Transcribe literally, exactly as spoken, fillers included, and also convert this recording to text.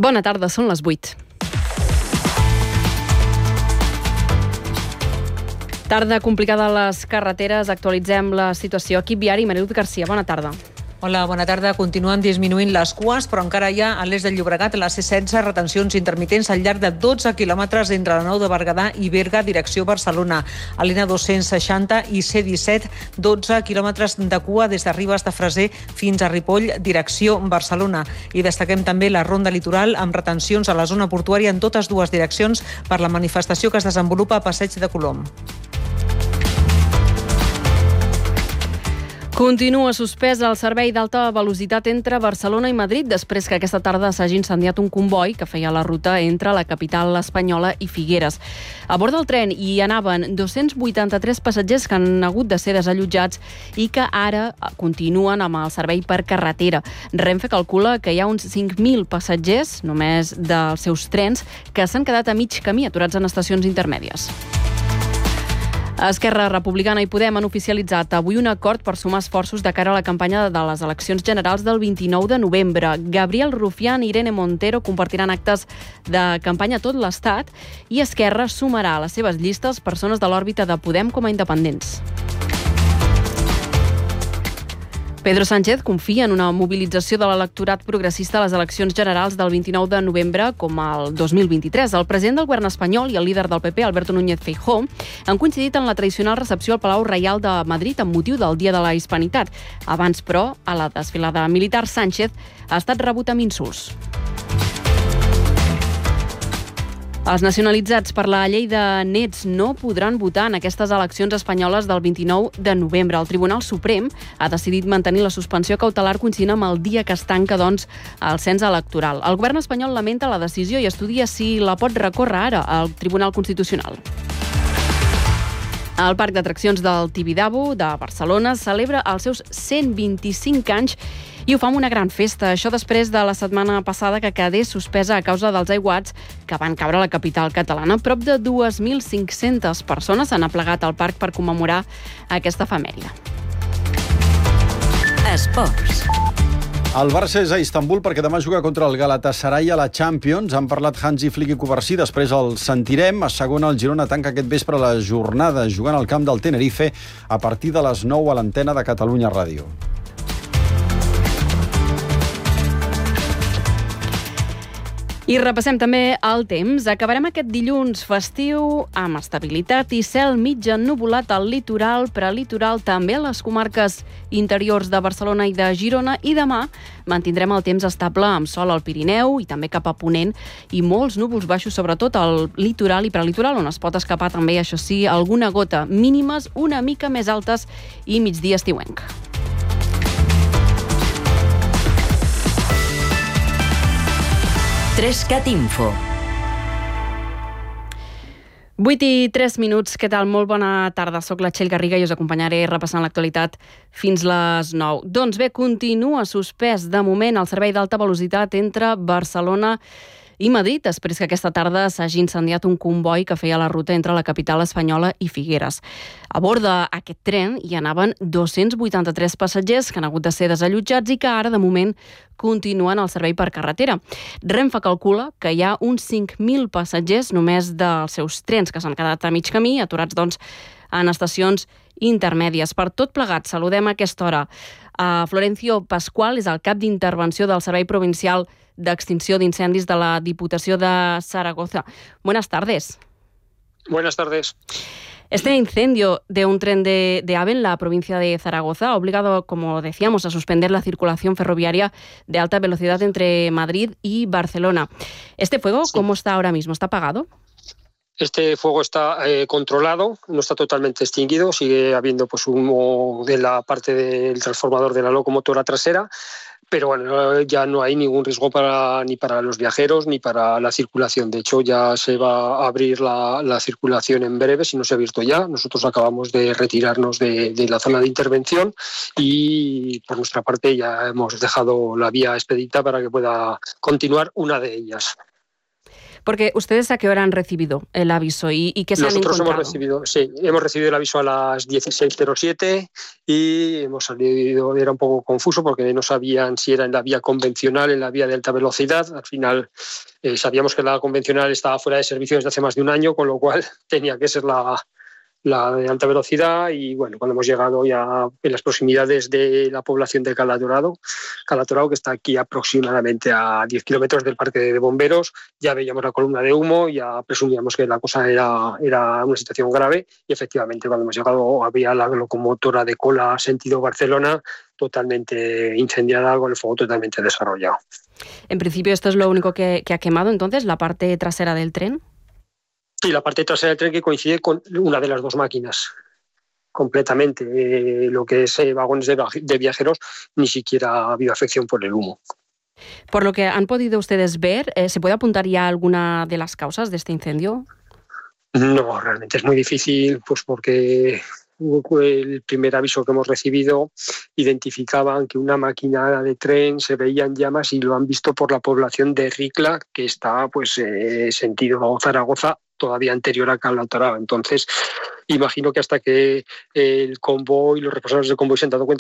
Bona tarda, són les vuit. Tarda complicada a les carreteres. Actualitzem la situació. Equip viari, Mariluz Garcia, bona tarda. Hola, bona tarda. Continuen disminuint les cues, però encara hi ha a l'est del Llobregat, a la C setze, retencions intermitents al llarg de dotze quilòmetres entre la Nou de Berguedà i Berga, direcció Barcelona. A l'E N A dos-cents seixanta i C disset, dotze quilòmetres de cua des de Ribes de Freser fins a Ripoll, direcció Barcelona. I destaquem també la ronda litoral amb retencions a la zona portuària en totes dues direccions per la manifestació que es desenvolupa a Passeig de Colom. Continua suspès el servei d'alta velocitat entre Barcelona i Madrid després que aquesta tarda s'hagi incendiat un comboi que feia la ruta entre la capital espanyola i Figueres. A bord del tren hi anaven dos-cents vuitanta-tres passatgers que han hagut de ser desallotjats i que ara continuen amb el servei per carretera. Renfe calcula que hi ha uns cinc mil passatgers, només dels seus trens, que s'han quedat a mig camí aturats en estacions intermèdies. Esquerra Republicana i Podem han oficialitzat avui un acord per sumar esforços de cara a la campanya de les eleccions generals del vint-i-nou de novembre. Gabriel Rufián i Irene Montero compartiran actes de campanya a tot l'Estat i Esquerra sumarà a les seves llistes persones de l'òrbita de Podem com a independents. Pedro Sánchez confia en una mobilització de l'electorat progressista a les eleccions generals del vint-i-nou de novembre com el dos mil vint-i-tres. El president del govern espanyol i el líder del P P, Alberto Núñez Feijóo, han coincidit en la tradicional recepció al Palau Reial de Madrid amb motiu del Dia de la Hispanitat. Abans, però, a la desfilada militar, Sánchez ha estat rebut amb insults. Els nacionalitzats per la llei de nets no podran votar en aquestes eleccions espanyoles del vint-i-nou de novembre. El Tribunal Suprem ha decidit mantenir la suspensió cautelar coincidint amb el dia que es tanca, doncs, el cens electoral. El govern espanyol lamenta la decisió i estudia si la pot recórrer ara al Tribunal Constitucional. El Parc d'Atraccions del Tibidabo de Barcelona celebra els seus cent vint-i-cinc anys i ho fa amb una gran festa. Això després de la setmana passada que quedés suspesa a causa dels aiguats que van caure a la capital catalana. Prop de dos mil cinc-centes persones s'han aplegat al parc per commemorar aquesta efemèride. Esports. El Barça és a Istanbul perquè demà juga contra el Galatasaray a la Champions. Han parlat Hansi Flick i Covarsí, després el sentirem. A segona, el Girona tanca aquest vespre la jornada jugant al camp del Tenerife a partir de les nou a l'antena de Catalunya Ràdio. I repassem també el temps. Acabarem aquest dilluns festiu amb estabilitat i cel mig ennuvolat al litoral, prelitoral, també a les comarques interiors de Barcelona i de Girona, i demà mantindrem el temps estable amb sol al Pirineu i també cap a Ponent i molts núvols baixos, sobretot al litoral i prelitoral, on es pot escapar també, això sí, alguna gota, mínimes una mica més altes i migdia estiuenc. Trescat Info. vuit i tres minuts, què tal? Molt bona tarda. Soc la Txell Garriga i us acompanyaré repassant l'actualitat fins les nou. Doncs bé, continua suspès de moment el servei d'alta velocitat entre Barcelona i Madrid, després que aquesta tarda s'hagi incendiat un comboi que feia la ruta entre la capital espanyola i Figueres. A bord d'aquest tren hi anaven dos-cents vuitanta-tres passatgers que han hagut de ser desallotjats i que ara, de moment, continuen el servei per carretera. Renfe calcula que hi ha uns cinc mil passatgers només dels seus trens que s'han quedat a mig camí, aturats, doncs, en estacions intermèdies. Per tot plegat, saludem a aquesta hora a Florencio Pascual, és el cap d'intervenció del Servei Provincial d'Extinció d'Incendis de la Diputació de Zaragoza. Buenas tardes. Buenas tardes. Este incendio de un tren de, de AVE en la provincia de Zaragoza ha obligado, como decíamos, a suspender la circulación ferroviaria de alta velocidad entre Madrid y Barcelona. ¿Este fuego, sí, cómo está ahora mismo? ¿Está apagado? Este fuego está eh, controlado, no está totalmente extinguido, sigue habiendo pues humo de la parte del transformador de la locomotora trasera, pero bueno, ya no hay ningún riesgo para, ni para los viajeros ni para la circulación. De hecho, ya se va a abrir la, la circulación en breve, si no se ha abierto ya. Nosotros acabamos de retirarnos de, de la zona de intervención y por nuestra parte ya hemos dejado la vía expedita para que pueda continuar una de ellas. Porque ustedes a qué hora han recibido el aviso y, y qué se Nosotros han encontrado. hemos recibido, sí, hemos recibido el aviso a las dieciséis cero siete y hemos salido, era un poco confuso porque no sabían si era en la vía convencional, en la vía de alta velocidad. Al final eh, sabíamos que la convencional estaba fuera de servicio desde hace más de un año, con lo cual tenía que ser la, la de alta velocidad. Y bueno, cuando hemos llegado ya en las proximidades de la población de Calatorado, Calatorado, que está aquí aproximadamente a diez kilómetros del parque de bomberos, ya veíamos la columna de humo, ya presumíamos que la cosa era, era una situación grave y efectivamente cuando hemos llegado había la locomotora de cola sentido Barcelona totalmente incendiada, con el fuego totalmente desarrollado. En principio esto es lo único que, que ha quemado entonces, la parte trasera del tren. Sí, la parte trasera del tren que coincide con una de las dos máquinas completamente. Eh, lo que es eh, vagones de, de viajeros, ni siquiera ha habido afección por el humo. Por lo que han podido ustedes ver, eh, ¿se puede apuntar ya a alguna de las causas de este incendio? No, realmente es muy difícil, pues porque el primer aviso que hemos recibido identificaban que una máquina de tren se veía en llamas y lo han visto por la población de Ricla, que está pues eh, sentido Zaragoza, todavía anterior a Calatorado. Entonces, imagino que hasta que el convoy, los responsables del convoy se han dado cuenta